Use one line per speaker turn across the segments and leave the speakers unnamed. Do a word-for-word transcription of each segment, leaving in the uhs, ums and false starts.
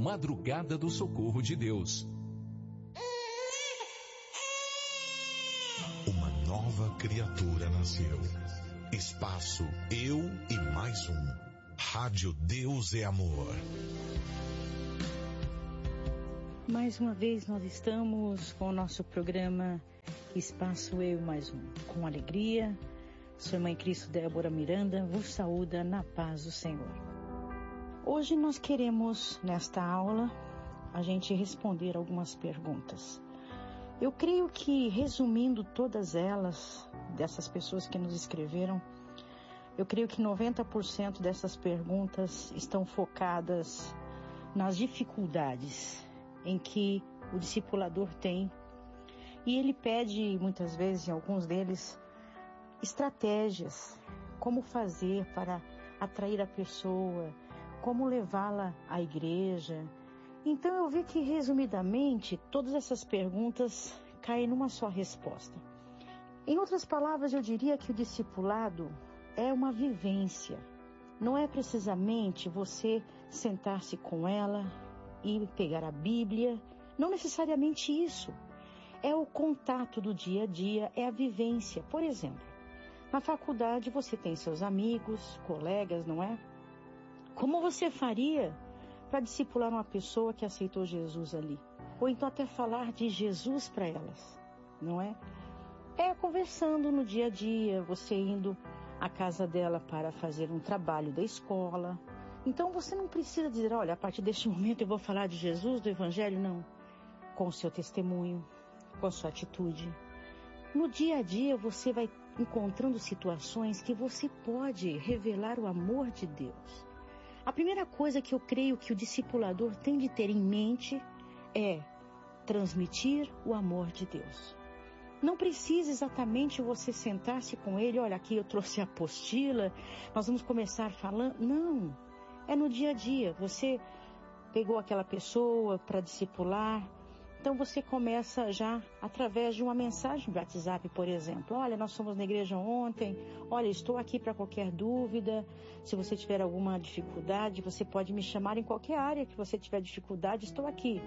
Madrugada do Socorro de Deus.
Uma nova criatura nasceu. Espaço Eu e Mais Um. Rádio Deus é Amor.
Mais uma vez nós estamos com o nosso programa Espaço Eu e Mais Um. Com alegria, sua Mãe Cristo Débora Miranda vos saúda na paz do Senhor. Hoje nós queremos, nesta aula, a gente responder algumas perguntas. Eu creio que, resumindo todas elas, dessas pessoas que nos escreveram, eu creio que noventa por cento dessas perguntas estão focadas nas dificuldades em que o discipulador tem. E ele pede, muitas vezes, em alguns deles, estratégias, como fazer para atrair a pessoa, como levá-la à igreja. Então eu vi que, resumidamente, todas essas perguntas caem numa só resposta. Em outras palavras, eu diria que o discipulado é uma vivência. Não é precisamente você sentar-se com ela e pegar a Bíblia. Não necessariamente isso. É o contato do dia a dia, é a vivência. Por exemplo, na faculdade você tem seus amigos, colegas, não é? Como você faria para discipular uma pessoa que aceitou Jesus ali? Ou então até falar de Jesus para elas, não é? É conversando no dia a dia, você indo à casa dela para fazer um trabalho da escola. Então você não precisa dizer, olha, a partir deste momento eu vou falar de Jesus, do Evangelho, não. Com o seu testemunho, com a sua atitude. No dia a dia você vai encontrando situações que você pode revelar o amor de Deus. A primeira coisa que eu creio que o discipulador tem de ter em mente é transmitir o amor de Deus. Não precisa exatamente você sentar-se com ele, olha, aqui eu trouxe a apostila, nós vamos começar falando. Não, é no dia a dia. Você pegou aquela pessoa para discipular, então você começa já através de uma mensagem do WhatsApp, por exemplo. Olha, nós fomos na igreja ontem, olha, estou aqui para qualquer dúvida. Se você tiver alguma dificuldade, você pode me chamar em qualquer área que você tiver dificuldade, estou aqui.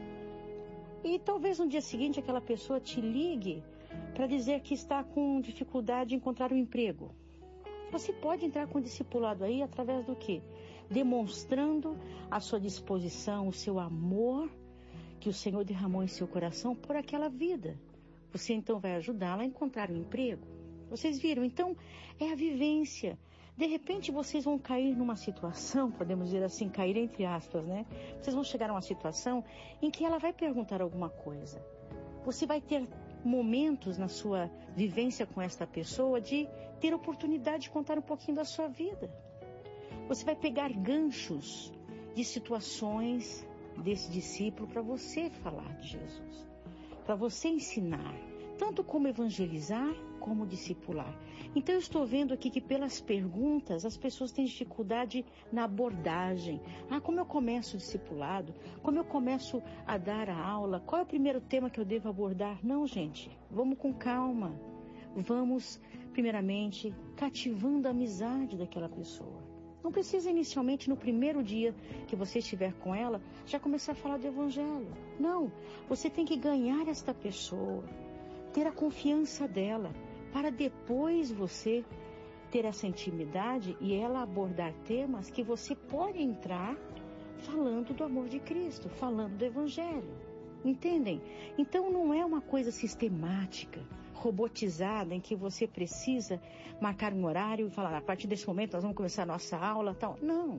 E talvez no dia seguinte aquela pessoa te ligue para dizer que está com dificuldade em encontrar um emprego. Você pode entrar com o discipulado aí através do quê? Demonstrando a sua disposição, o seu amor que o Senhor derramou em seu coração por aquela vida. Você então vai ajudá-la a encontrar um emprego. Vocês viram? Então, é a vivência. De repente vocês vão cair numa situação, podemos dizer assim, cair entre aspas, né? Vocês vão chegar a uma situação em que ela vai perguntar alguma coisa. Você vai ter momentos na sua vivência com esta pessoa de ter oportunidade de contar um pouquinho da sua vida. Você vai pegar ganchos de situações desse discípulo para você falar de Jesus, para você ensinar, tanto como evangelizar, como discipular. Então eu estou vendo aqui que pelas perguntas as pessoas têm dificuldade na abordagem. Ah, como eu começo o discipulado? Como eu começo a dar a aula? Qual é o primeiro tema que eu devo abordar? Não, gente, vamos com calma. Vamos, primeiramente, cativando a amizade daquela pessoa. Não precisa inicialmente, no primeiro dia que você estiver com ela, já começar a falar do Evangelho. Não, você tem que ganhar esta pessoa, ter a confiança dela, para depois você ter essa intimidade e ela abordar temas que você pode entrar falando do amor de Cristo, falando do Evangelho. Entendem? Então não é uma coisa sistemática, robotizada, em que você precisa marcar um horário e falar, a partir desse momento nós vamos começar a nossa aula, tal. Não.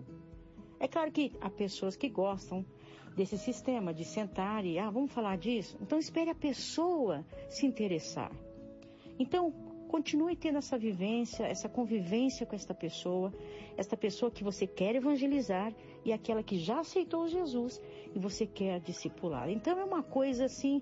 É claro que há pessoas que gostam desse sistema de sentar e, ah, vamos falar disso? Então espere a pessoa se interessar. Então, continue tendo essa vivência, essa convivência com esta pessoa, esta pessoa que você quer evangelizar e aquela que já aceitou Jesus e você quer discipular. Então é uma coisa assim,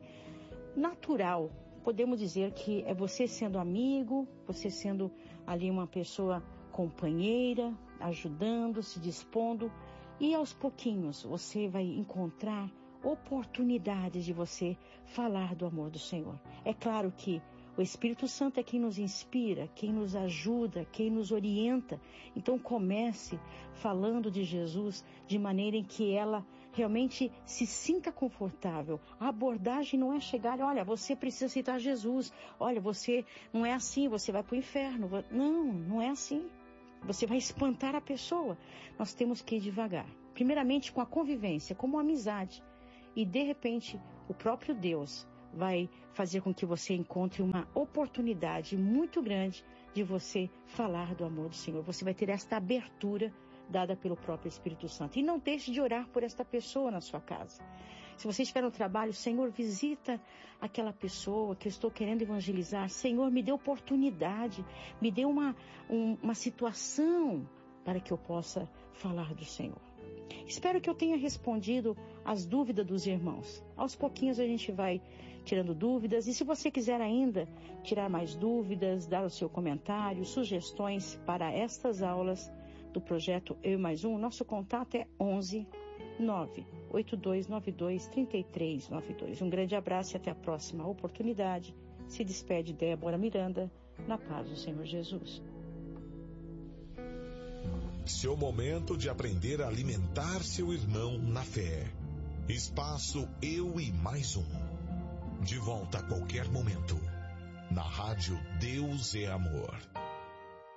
natural. Podemos dizer que é você sendo amigo, você sendo ali uma pessoa companheira, ajudando, se dispondo, e aos pouquinhos você vai encontrar oportunidades de você falar do amor do Senhor. É claro que O Espírito Santo é quem nos inspira, quem nos ajuda, quem nos orienta. Então comece falando de Jesus de maneira em que ela realmente se sinta confortável. A abordagem não é chegar, olha, você precisa aceitar Jesus. Olha, você não é assim, você vai para o inferno. Não, não é assim. Você vai espantar a pessoa. Nós temos que ir devagar. Primeiramente com a convivência, como amizade. E de repente, o próprio Deus vai fazer com que você encontre uma oportunidade muito grande de você falar do amor do Senhor. Você vai ter esta abertura dada pelo próprio Espírito Santo. E não deixe de orar por esta pessoa na sua casa. Se você estiver no trabalho, Senhor, visita aquela pessoa que eu estou querendo evangelizar. Senhor, me dê oportunidade, me dê uma, um, uma situação para que eu possa falar do Senhor. Espero que eu tenha respondido às dúvidas dos irmãos. Aos pouquinhos a gente vai tirando dúvidas. E se você quiser ainda tirar mais dúvidas, dar o seu comentário, sugestões para estas aulas do projeto Eu Mais Um, nosso contato é onze, nove oito dois nove dois, três três nove dois. Um grande abraço e até a próxima oportunidade. Se despede Débora Miranda, na paz do Senhor Jesus.
Seu momento de aprender a alimentar seu irmão na fé. Espaço Eu e Mais Um. De volta a qualquer momento. Na rádio Deus é Amor.